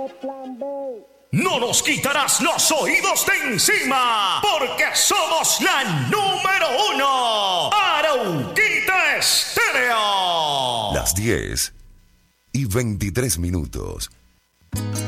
No nos quitarás los oídos de encima, porque somos la número 1. Arauquita Estéreo. Las 10:23.